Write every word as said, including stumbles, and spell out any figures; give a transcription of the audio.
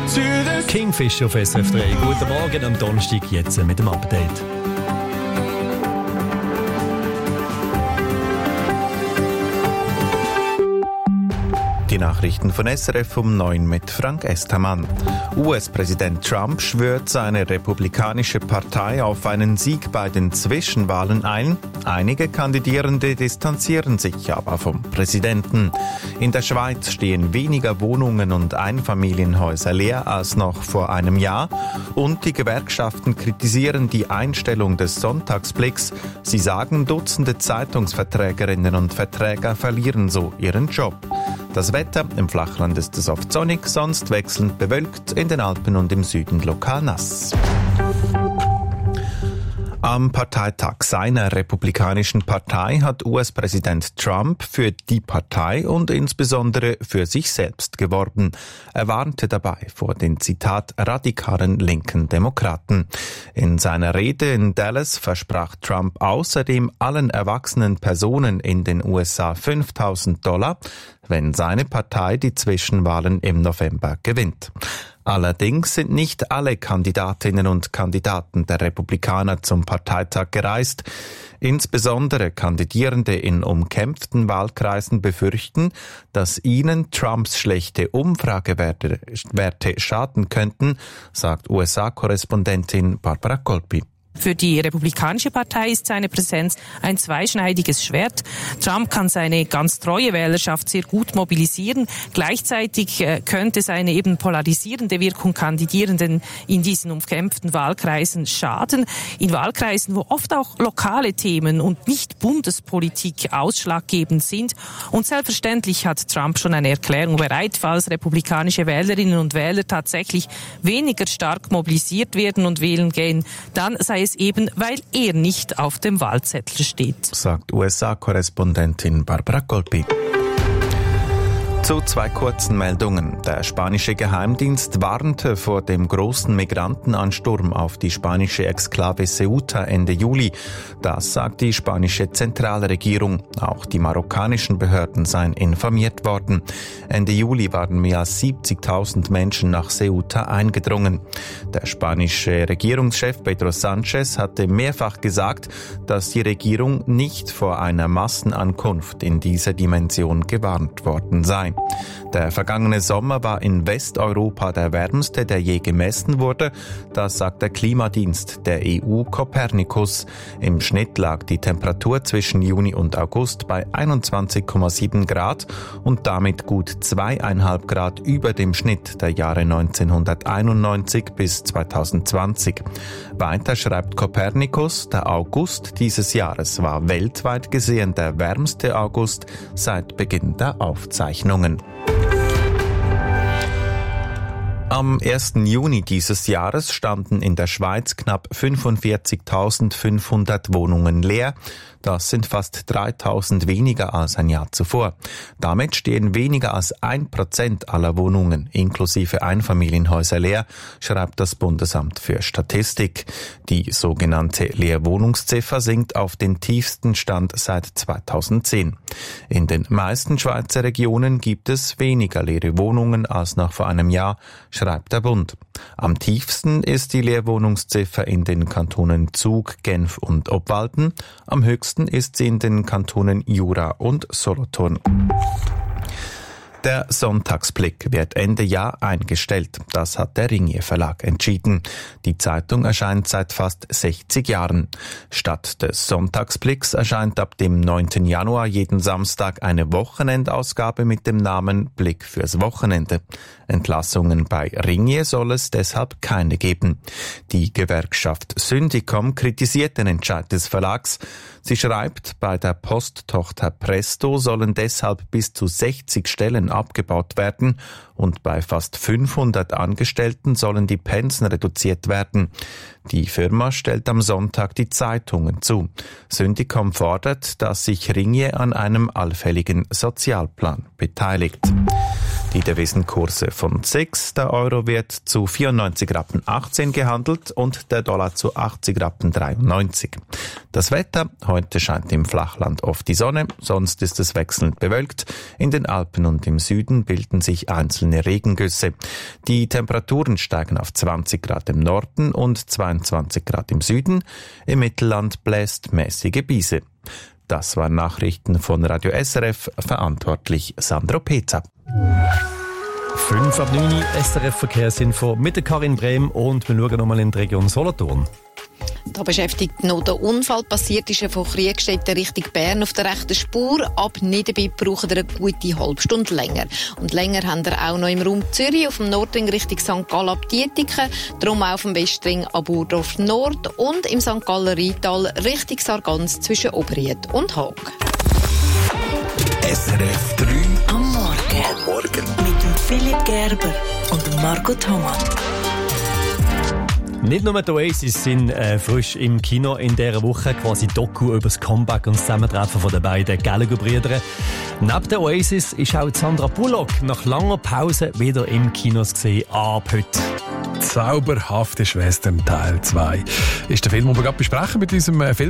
Kingfish auf S R F drei. Guten Morgen am Donnerstag, jetzt mit dem Update. Die Nachrichten von S R F um neun mit Frank Estermann. U S-Präsident Trump schwört seine republikanische Partei auf einen Sieg bei den Zwischenwahlen ein. Einige Kandidierende distanzieren sich aber vom Präsidenten. In der Schweiz stehen weniger Wohnungen und Einfamilienhäuser leer als noch vor einem Jahr. Und die Gewerkschaften kritisieren die Einstellung des Sonntagsblicks. Sie sagen, Dutzende Zeitungsverträgerinnen und Verträger verlieren so ihren Job. Das Wetter: im Flachland ist es oft sonnig, sonst wechselnd bewölkt, in den Alpen und im Süden lokal nass. Am Parteitag seiner Republikanischen Partei hat U S-Präsident Trump für die Partei und insbesondere für sich selbst geworben. Er warnte dabei vor den, Zitat, radikalen linken Demokraten. In seiner Rede in Dallas versprach Trump außerdem allen erwachsenen Personen in den U S A fünftausend Dollar, wenn seine Partei die Zwischenwahlen im November gewinnt. Allerdings sind nicht alle Kandidatinnen und Kandidaten der Republikaner zum Parteitag gereist. Insbesondere Kandidierende in umkämpften Wahlkreisen befürchten, dass ihnen Trumps schlechte Umfragewerte Werte schaden könnten, sagt U S A-Korrespondentin Barbara Colpi. Für die Republikanische Partei ist seine Präsenz ein zweischneidiges Schwert. Trump kann seine ganz treue Wählerschaft sehr gut mobilisieren. Gleichzeitig könnte seine eben polarisierende Wirkung Kandidierenden in diesen umkämpften Wahlkreisen schaden. In Wahlkreisen, wo oft auch lokale Themen und nicht Bundespolitik ausschlaggebend sind. Und selbstverständlich hat Trump schon eine Erklärung bereit, falls republikanische Wählerinnen und Wähler tatsächlich weniger stark mobilisiert werden und wählen gehen, dann sei es eben, weil er nicht auf dem Wahlzettel steht, sagt U S A-Korrespondentin Barbara Colpi. Zu zwei kurzen Meldungen. Der spanische Geheimdienst warnte vor dem großen Migrantenansturm auf die spanische Exklave Ceuta Ende Juli. Das sagt die spanische Zentralregierung. Auch die marokkanischen Behörden seien informiert worden. Ende Juli waren mehr als siebzigtausend Menschen nach Ceuta eingedrungen. Der spanische Regierungschef Pedro Sánchez hatte mehrfach gesagt, dass die Regierung nicht vor einer Massenankunft in dieser Dimension gewarnt worden sei. Der vergangene Sommer war in Westeuropa der wärmste, der je gemessen wurde. Das sagt der Klimadienst der E U Copernicus. Im Schnitt lag die Temperatur zwischen Juni und August bei einundzwanzig Komma sieben Grad und damit gut zweieinhalb Grad über dem Schnitt der Jahre neunzehnhunderteinundneunzig bis zweitausendzwanzig. Weiter schreibt Copernicus, der August dieses Jahres war weltweit gesehen der wärmste August seit Beginn der Aufzeichnungen. Am ersten Juni dieses Jahres standen in der Schweiz knapp fünfundvierzigtausendfünfhundert Wohnungen leer. Das sind fast dreitausend weniger als ein Jahr zuvor. Damit stehen weniger als ein Prozent aller Wohnungen inklusive Einfamilienhäuser leer, schreibt das Bundesamt für Statistik. Die sogenannte Leerwohnungsziffer sinkt auf den tiefsten Stand seit zweitausendzehn. In den meisten Schweizer Regionen gibt es weniger leere Wohnungen als noch vor einem Jahr, schreibt der Bund. Am tiefsten ist die Leerwohnungsziffer in den Kantonen Zug, Genf und Obwalden. Am höchsten ist sie in den Kantonen Jura und Solothurn. Der Sonntagsblick wird Ende Jahr eingestellt. Das hat der Ringier Verlag entschieden. Die Zeitung erscheint seit fast sechzig Jahren. Statt des Sonntagsblicks erscheint ab dem neunten Januar jeden Samstag eine Wochenendausgabe mit dem Namen Blick fürs Wochenende. Entlassungen bei Ringier soll es deshalb keine geben. Die Gewerkschaft Syndicom kritisiert den Entscheid des Verlags. Sie schreibt, bei der Posttochter Presto sollen deshalb bis zu sechzig Stellen abgebaut werden und bei fast fünfhundert Angestellten sollen die Pensen reduziert werden. Die Firma stellt am Sonntag die Zeitungen zu. Syndicom fordert, dass sich Ringier an einem allfälligen Sozialplan beteiligt. Die Devisenkurse von sechs, der Euro wird zu vierundneunzig Rappen achtzehn gehandelt und der Dollar zu achtzig Rappen dreiundneunzig. Das Wetter, heute scheint im Flachland oft die Sonne, sonst ist es wechselnd bewölkt. In den Alpen und im Süden bilden sich einzelne Regengüsse. Die Temperaturen steigen auf zwanzig Grad im Norden und zweiundzwanzig Grad im Süden. Im Mittelland bläst mäßige Biese. Das waren Nachrichten von Radio S R F, verantwortlich Sandro Peza. fünf ab neun S R F Verkehrsinfo mit der Karin Brehm und wir schauen nochmal in die Region Solothurn. Da beschäftigt noch der Unfall. Passiert ist er von Kriegstetten Richtung Bern auf der rechten Spur. Ab Niederbipp braucht er eine gute halbe Stunde länger. Und länger haben wir auch noch im Raum Zürich auf dem Nordring Richtung Sankt Gallen ab Dietiken, darum auch auf dem Westring ab Urdorf Nord und im Sankt Galler Rheintal Richtung Sargans zwischen Oberried und Haag. S R F drei am Morgen. Am Morgen. Mit dem Philipp Gerber und dem Marco Thomas. Nicht nur die Oasis sind äh, frisch im Kino in dieser Woche, quasi Doku über das Comeback und das Zusammentreffen von den beiden Gallagher-Brüdern. Neben der Oasis ist auch Sandra Bullock nach langer Pause wieder im Kinos gesehen, ab heute. Zauberhafte Schwestern Teil zwei ist der Film, den wir gerade besprechen mit unserem Film.